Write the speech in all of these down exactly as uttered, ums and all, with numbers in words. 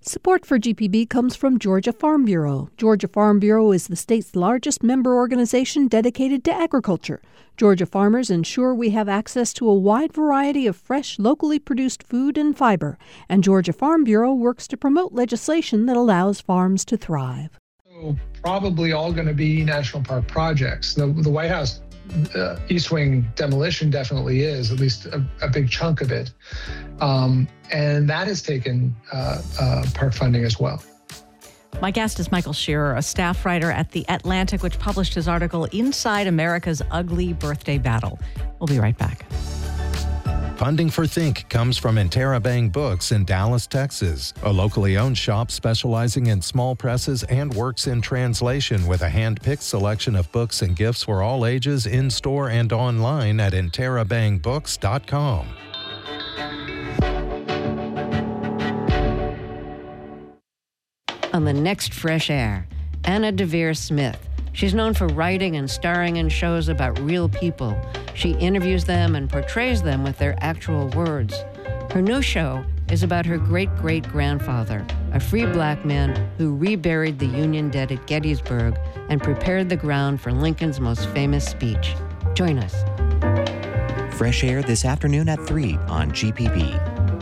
Support for G P B comes from Georgia Farm Bureau. Georgia Farm Bureau is the state's largest member organization dedicated to agriculture. Georgia farmers ensure we have access to a wide variety of fresh, locally produced food and fiber. And Georgia Farm Bureau works to promote legislation that allows farms to thrive. So probably all going to be national park projects. The, the White House uh, East Wing demolition definitely is, at least a, a big chunk of it. Um, and that has taken uh, uh, park funding as well. My guest is Michael Shearer, a staff writer at The Atlantic, which published his article, Inside America's Ugly Birthday Battle. We'll be right back. Funding for Think comes from Interabang Books in Dallas, Texas, a locally owned shop specializing in small presses and works in translation with a hand-picked selection of books and gifts for all ages in-store and online at interabang books dot com. On the next Fresh Air, Anna Deavere Smith. She's known for writing and starring in shows about real people. She interviews them and portrays them with their actual words. Her new show is about her great-great-grandfather, a free black man who reburied the Union dead at Gettysburg and prepared the ground for Lincoln's most famous speech. Join us. Fresh Air this afternoon at three on G P B.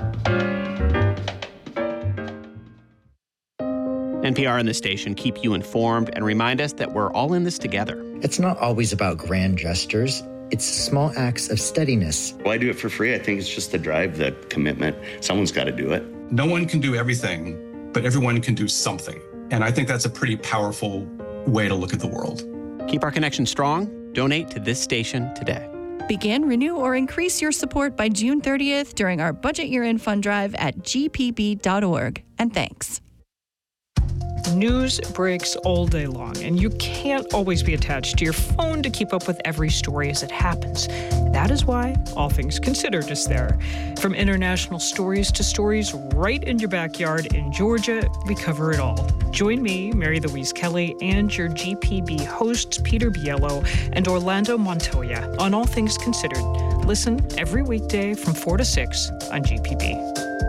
N P R and the station keep you informed and remind us that we're all in this together. It's not always about grand gestures. It's small acts of steadiness. Well, I do it for free. I think it's just the drive, the commitment. Someone's got to do it. No one can do everything, but everyone can do something. And I think that's a pretty powerful way to look at the world. Keep our connection strong. Donate to this station today. Begin, renew, or increase your support by June thirtieth during our Budget Year-End Fund Drive at g p b dot org. And thanks. News breaks all day long, and you can't always be attached to your phone to keep up with every story as it happens. That is why All Things Considered is there. From international stories to stories right in your backyard in Georgia, we cover it all. Join me, Mary Louise Kelly, and your G P B hosts Peter Biello and Orlando Montoya on All Things Considered. Listen every weekday from four to six on G P B.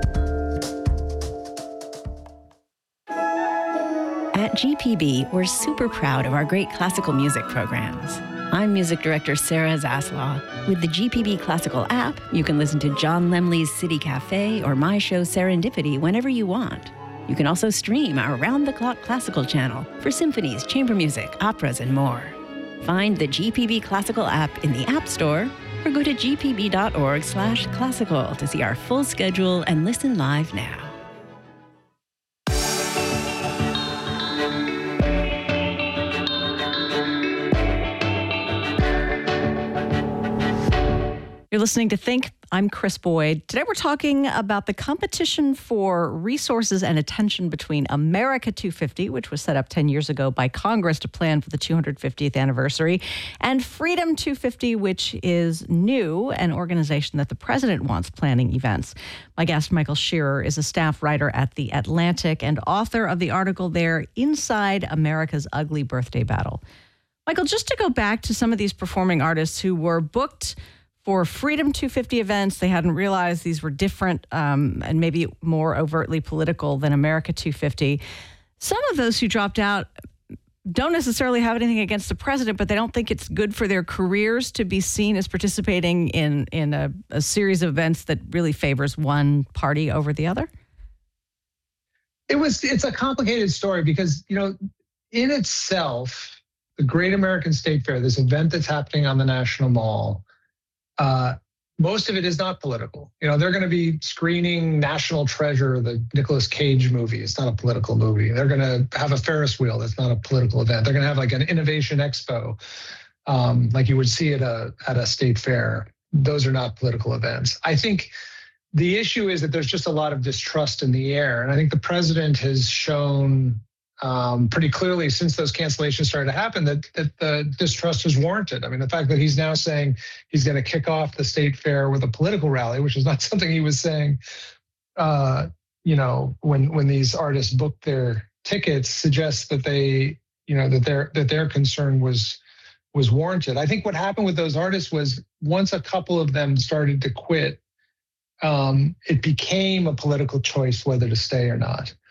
At G P B, we're super proud of our great classical music programs. I'm music director Sarah Zaslaw. With the G P B Classical app, you can listen to John Lemley's City Cafe or my show Serendipity whenever you want. You can also stream our round-the-clock classical channel for symphonies, chamber music, operas, and more. Find the G P B Classical app in the App Store or go to g p b dot org slash classical to see our full schedule and listen live now. You're listening to Think. I'm Chris Boyd. Today we're talking about the competition for resources and attention between America two fifty, which was set up ten years ago by Congress to plan for the two hundred fiftieth anniversary, and Freedom two fifty, which is new, an organization that the president wants planning events. My guest, Michael Shearer, is a staff writer at The Atlantic and author of the article there, Inside America's Ugly Birthday Battle. Michael, just to go back to some of these performing artists who were booked for Freedom two fifty events, they hadn't realized these were different um, and maybe more overtly political than America two fifty. Some of those who dropped out don't necessarily have anything against the president, but they don't think it's good for their careers to be seen as participating in, in a, a series of events that really favors one party over the other. It was, it's a complicated story because, you know, in itself, the Great American State Fair, this event that's happening on the National Mall, Uh, most of it is not political. You know, they're going to be screening National Treasure, the Nicolas Cage movie. It's not a political movie. They're going to have a Ferris wheel. That's not a political event. They're going to have like an innovation expo, um, like you would see at a at a state fair. Those are not political events. I think the issue is that there's just a lot of distrust in the air. And I think the president has shown Um, pretty clearly since those cancellations started to happen that, that the distrust is warranted. I mean, the fact that he's now saying he's going to kick off the state fair with a political rally, which is not something he was saying, uh, you know, when when these artists booked their tickets, suggests that they, you know, that their that their concern was was warranted. I think what happened with those artists was once a couple of them started to quit, um, it became a political choice whether to stay or not.